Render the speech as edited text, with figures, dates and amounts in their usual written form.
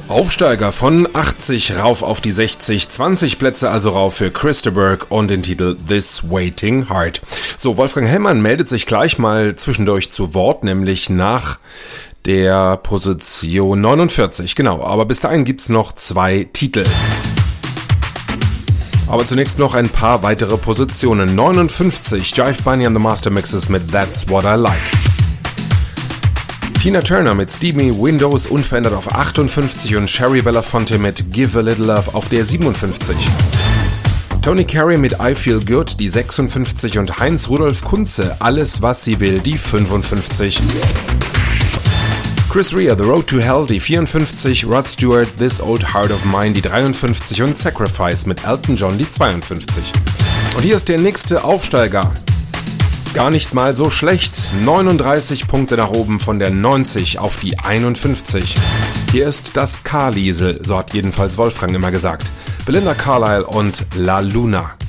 Aufsteiger von 80 rauf auf die 60, 20 Plätze also rauf für Chris de Burgh und den Titel This Waiting Heart. So, Wolfgang Hellmann meldet sich gleich mal zwischendurch zu Wort, nämlich nach der Position 49, genau, aber bis dahin gibt's noch 2 Titel. Aber zunächst noch ein paar weitere Positionen. 59, Jive Bunny and the Master Mixes mit That's What I Like. Tina Turner mit Steamy Windows unverändert auf 58 und Sherry Belafonte mit Give a Little Love auf der 57. Tony Carey mit I Feel Good die 56 und Heinz Rudolf Kunze Alles was sie will die 55. Chris Rea The Road to Hell die 54, Rod Stewart This Old Heart of Mine die 53 und Sacrifice mit Elton John die 52. Und hier ist der nächste Aufsteiger. Gar nicht mal so schlecht. 39 Punkte nach oben von der 90 auf die 51. Hier ist das K-Liesel, so hat jedenfalls Wolfgang immer gesagt. Belinda Carlisle und La Luna.